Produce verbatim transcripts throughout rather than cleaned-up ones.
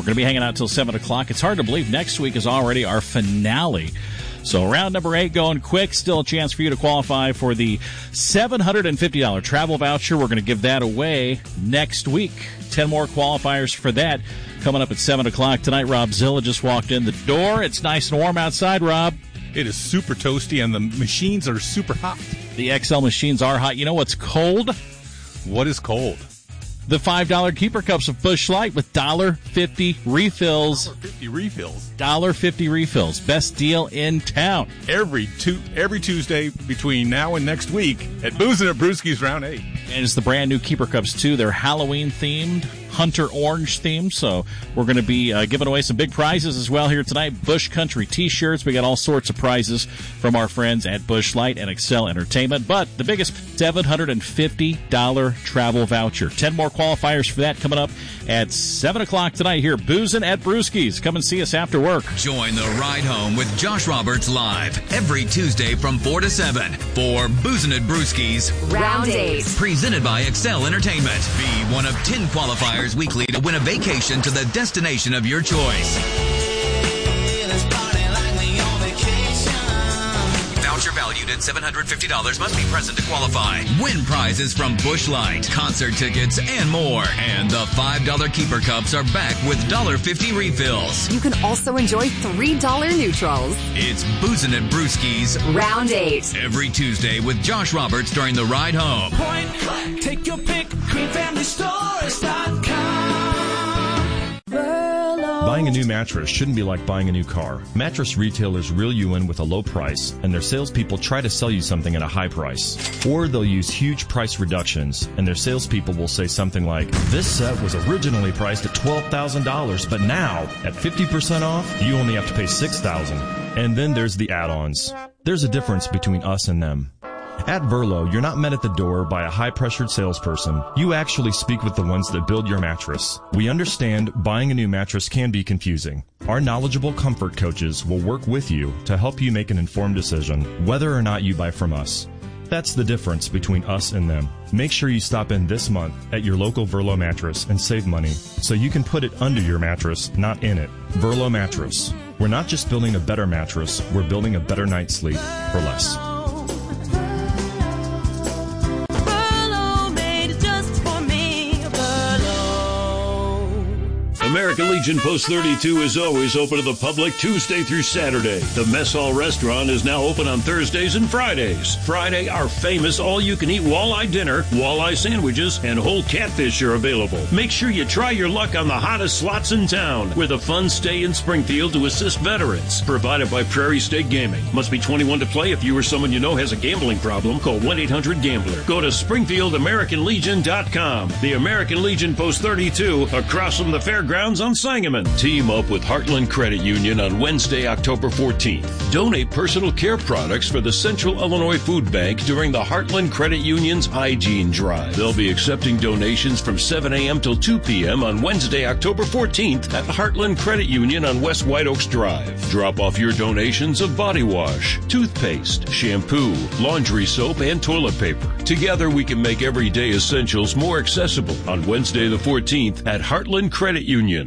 going to be hanging out till seven o'clock. It's hard to believe next week is already our finale. So round number eight going quick. Still a chance for you to qualify for the seven hundred fifty dollars travel voucher. We're going to give that away next week. Ten more qualifiers for that coming up at seven o'clock tonight. Rob Zilla just walked in the door. It's nice and warm outside, Rob. It is super toasty, and the machines are super hot. The X L machines are hot. You know what's cold? What is cold? The five dollar Keeper Cups of Busch Light with one dollar fifty refills. one dollar fifty refills. one dollar fifty refills. Best deal in town. Every tu- every Tuesday between now and next week at Boozin' at Brewski's Round eight. And it's the brand new Keeper Cups, too. They're Halloween-themed, Hunter Orange themed. So we're going to be uh, giving away some big prizes as well here tonight. Busch Country T-shirts. We got all sorts of prizes from our friends at Busch Light and Excel Entertainment. But the biggest, seven hundred fifty dollars travel voucher. Ten more qualifiers for that coming up at seven o'clock tonight here. Boozin' at Brewski's. Come and see us after work. Join the ride home with Josh Roberts live every Tuesday from four to seven for Boozin' at Brewski's Round eight. Presented by Excel Entertainment. Be one of ten qualifiers weekly to win a vacation to the destination of your choice. Voucher valued at seven hundred fifty dollars must be present to qualify. Win prizes from Busch Light, concert tickets, and more. And the five dollar Keeper Cups are back with one dollar fifty refills. You can also enjoy three dollar neutrals. It's Boozin' at Brewski's Round eight. Every Tuesday with Josh Roberts during the ride home. Point, take your pick, cream family stores dot com. Buying a new mattress shouldn't be like buying a new car. Mattress retailers reel you in with a low price, and their salespeople try to sell you something at a high price. Or they'll use huge price reductions, and their salespeople will say something like, this set was originally priced at twelve thousand dollars, but now, at fifty percent off, you only have to pay six thousand dollars. And then there's the add-ons. There's a difference between us and them. At Verlo, you're not met at the door by a high-pressured salesperson. You actually speak with the ones that build your mattress. We understand buying a new mattress can be confusing. Our knowledgeable comfort coaches will work with you to help you make an informed decision whether or not you buy from us. That's the difference between us and them. Make sure you stop in this month at your local Verlo mattress and save money so you can put it under your mattress, not in it. Verlo Mattress. We're not just building a better mattress, we're building a better night's sleep for less. American Legion Post thirty-two is always open to the public Tuesday through Saturday. The Mess Hall Restaurant is now open on Thursdays and Fridays. Friday, our famous all-you-can-eat walleye dinner, walleye sandwiches, and whole catfish are available. Make sure you try your luck on the hottest slots in town with a fun stay in Springfield to assist veterans. Provided by Prairie State Gaming. Must be twenty-one to play. If you or someone you know has a gambling problem, call one eight hundred gambler. Go to Springfield American Legion dot com. The American Legion Post thirty-two across from the fairgrounds on Sangamon. Team up with Heartland Credit Union on Wednesday, October fourteenth. Donate personal care products for the Central Illinois Food Bank during the Heartland Credit Union's Hygiene Drive. They'll be accepting donations from seven a.m. till two p.m. on Wednesday, October fourteenth at Heartland Credit Union on West White Oaks Drive. Drop off your donations of body wash, toothpaste, shampoo, laundry soap, and toilet paper. Together we can make everyday essentials more accessible on Wednesday the fourteenth at Heartland Credit Union.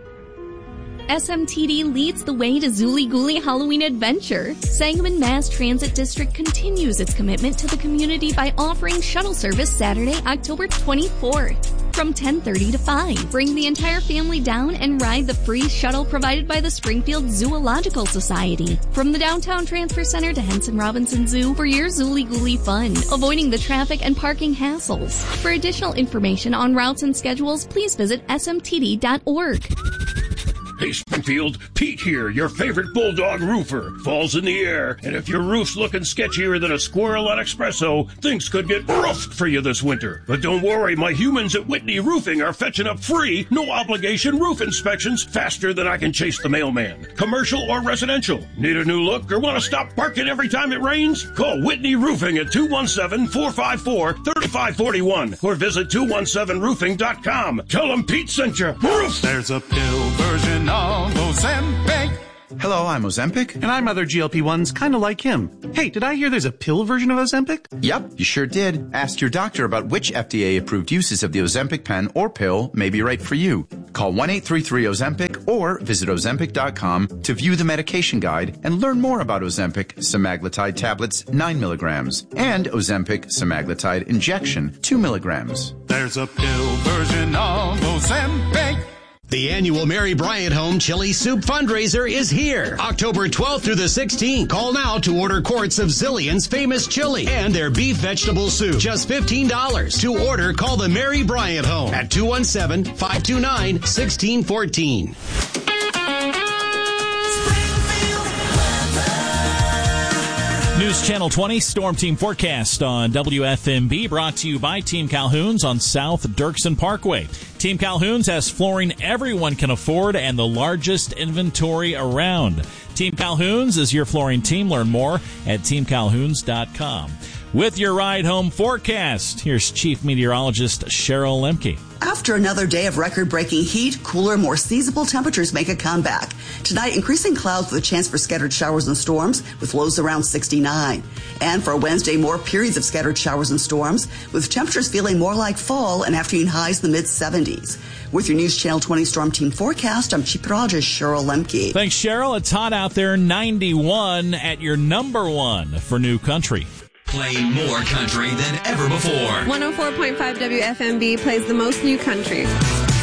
S M T D leads the way to Zooly Gooly Halloween Adventure. Sangamon Mass Transit District continues its commitment to the community by offering shuttle service Saturday, October twenty-fourth from ten thirty to five. Bring the entire family down and ride the free shuttle provided by the Springfield Zoological Society. From the downtown transfer center to Henson Robinson Zoo for your Zooly Gooly fun, avoiding the traffic and parking hassles. For additional information on routes and schedules, please visit S M T D dot org. Hey Springfield, Pete here, your favorite Bulldog roofer. Fall's in the air, and if your roof's looking sketchier than a squirrel on espresso, things could get roughed for you this winter. But don't worry, my humans at Whitney Roofing are fetching up free, no-obligation roof inspections faster than I can chase the mailman. Commercial or residential. Need a new look or want to stop barking every time it rains? Call Whitney Roofing at two one seven, four five four, three five four one or visit two one seven roofing dot com. Tell them Pete sent you. Roof! There's a pill version of Ozempic Hello, I'm Ozempic. And I'm other G L P ones kind of like him. Hey, did I hear there's a pill version of Ozempic? Yep, you sure did. Ask your doctor about which F D A-approved uses of the Ozempic pen or pill may be right for you. Call one eight three three Ozempic or visit Ozempic dot com to view the medication guide and learn more about Ozempic semaglutide tablets nine milligrams and Ozempic semaglutide injection two milligrams. There's a pill version of Ozempic. The annual Mary Bryant Home Chili Soup fundraiser is here. October twelfth through the sixteenth. Call now to order quarts of Zillion's famous chili and their beef vegetable soup. Just fifteen dollars. To order, call the Mary Bryant Home at two one seven, five two nine, one six one four. News Channel twenty Storm Team Forecast on W F M B, brought to you by Team Calhoun's on South Dirksen Parkway. Team Calhoun's has flooring everyone can afford and the largest inventory around. Team Calhoun's is your flooring team. Learn more at team calhoun's dot com. With your ride home forecast, here's Chief Meteorologist Cheryl Lemke. After another day of record-breaking heat, cooler, more seasonable temperatures make a comeback. Tonight, increasing clouds with a chance for scattered showers and storms, with lows around sixty-nine. And for Wednesday, more periods of scattered showers and storms, with temperatures feeling more like fall and afternoon highs in the mid-seventies. With your News Channel twenty Storm Team forecast, I'm Chief Meteorologist Cheryl Lemke. Thanks, Cheryl. It's hot out there, ninety-one at your number one for New Country. Playing more country than ever before. one oh four point five W F M B plays the most new country.